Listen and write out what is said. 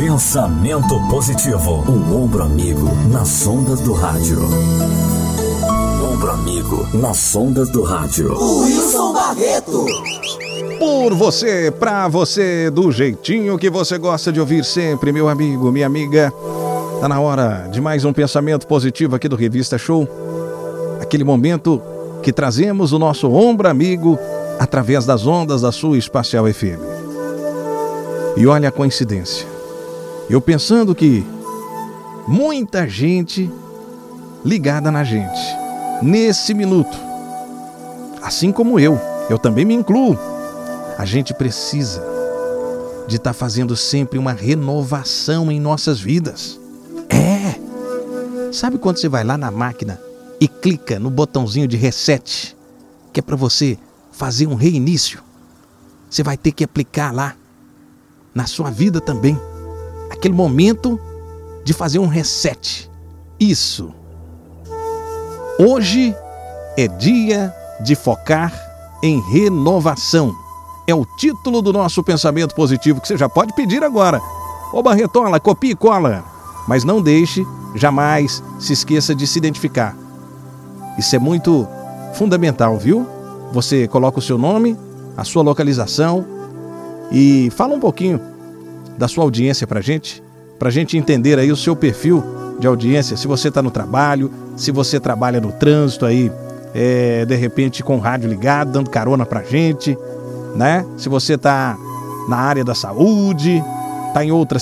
Pensamento positivo. Um ombro amigo nas ondas do rádio. Ombro amigo nas ondas do rádio. Wilson Barreto. Por você, pra você, do jeitinho que você gosta de ouvir sempre, meu amigo, minha amiga. Tá na hora de mais um pensamento positivo aqui do Revista Show. Aquele momento que trazemos o nosso ombro amigo através das ondas da sua Espacial FM. E olha a coincidência. Eu pensando que muita gente ligada na gente, nesse minuto. Assim como eu também me incluo. A gente precisa de estar fazendo sempre uma renovação em nossas vidas. Sabe quando você vai lá na máquina e clica no botãozinho de reset, que é para você fazer um reinício? Você vai ter que aplicar lá na sua vida também aquele momento de fazer um reset. Isso. Hoje é dia de focar em renovação. É o título do nosso pensamento positivo que você já pode pedir agora. Ô Barretola, copia e cola. Mas não deixe, jamais se esqueça de se identificar. Isso é muito fundamental, viu? Você coloca o seu nome, a sua localização e fala um pouquinho da sua audiência pra gente entender aí o seu perfil de audiência. Se você está no trabalho, se você trabalha no trânsito aí, de repente com o rádio ligado, dando carona pra gente, né? Se você está na área da saúde, está em outra